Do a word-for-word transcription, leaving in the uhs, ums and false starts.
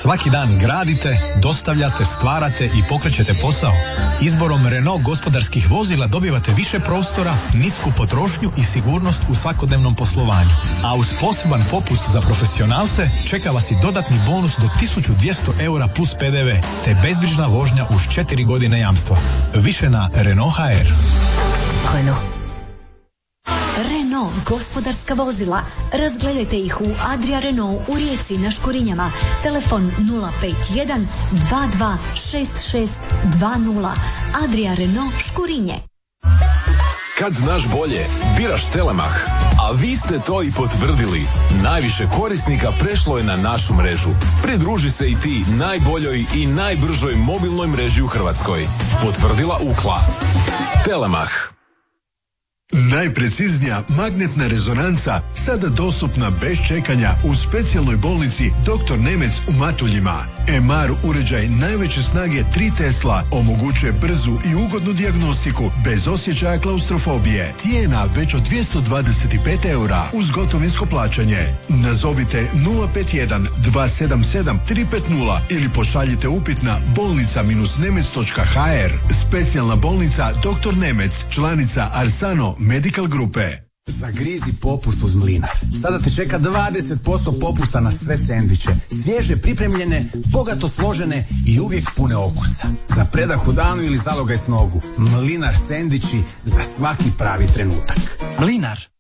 Svaki dan gradite, dostavljate, stvarate i pokrećete posao. Izborom Renault gospodarskih vozila dobivate više prostora, nisku potrošnju i sigurnost u svakodnevnom poslovanju. A uz poseban popust za profesionalce čeka vas i dodatni bonus do tisuću dvjesto eura plus P D V, te bezbrižna vožnja uz četiri godine jamstva. Više na Renault ha er. Renault. Renault gospodarska vozila. Razgledajte ih u Adria Renault u Rijeci na Škurinjama. Telefon nula pet jedan dva dva šest šest dva nula. Adria Renault Škurinje. Kad znaš bolje, biraš Telemach. A vi ste to i potvrdili. Najviše korisnika prešlo je na našu mrežu. Pridruži se i ti najboljoj i najbržoj mobilnoj mreži u Hrvatskoj. Potvrdila Ukla. Telemach. Najpreciznija magnetna rezonanca sada dostupna bez čekanja u specijalnoj bolnici doktor Nemec u Matuljima. em ar uređaj najveće snage tri Tesla omogućuje brzu i ugodnu dijagnostiku bez osjećaja klaustrofobije. Cijena već od dvjesto dvadeset pet eura uz gotovinsko plaćanje. Nazovite nula pet jedan dva sedam sedam tri pet nula ili pošaljite upit na bolnica nemec točka ha er. Specijalna bolnica doktor Nemec, članica Arsano Medical Grupe. Zagrizi popust uz Mlinar. Sada te čeka dvadeset posto popusta na sve sendviče. Svježe pripremljene, bogato složene i uvijek pune okusa. Za predah u danu ili zalogaj s nogu. Mlinar sendviči za svaki pravi trenutak. Mlinar.